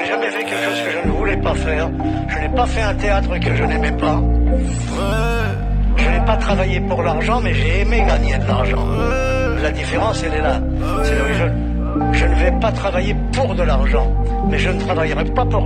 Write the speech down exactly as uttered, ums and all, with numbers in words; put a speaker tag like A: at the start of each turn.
A: n'ai jamais fait quelque chose que je ne voulais pas faire. Je n'ai pas fait un théâtre que je n'aimais pas. Je n'ai pas travaillé pour l'argent, mais j'ai aimé gagner de l'argent. La différence, elle est là. C'est là où je, je ne vais pas travailler pour de l'argent, mais je ne travaillerai pas pour